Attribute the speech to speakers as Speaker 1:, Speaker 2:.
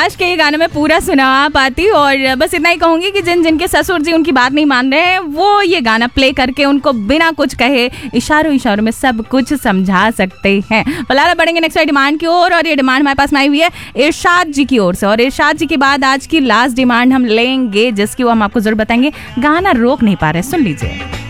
Speaker 1: काश के ये गाना मैं पूरा सुना पाती। और बस इतना ही कहूंगी कि जिनके ससुर जी उनकी बात नहीं मान रहे हैं, वो ये गाना प्ले करके उनको बिना कुछ कहे इशारों में सब कुछ समझा सकते हैं। फिलहाल बढ़ेंगे नेक्स्ट डिमांड की ओर, और ये डिमांड हमारे पास में आई हुई है इरशाद जी की ओर से। और इरशाद जी के बाद आज की लास्ट डिमांड हम लेंगे, जिसकी वो हम आपको जरूर बताएंगे। गाना रोक नहीं पा रहे, सुन लीजिए।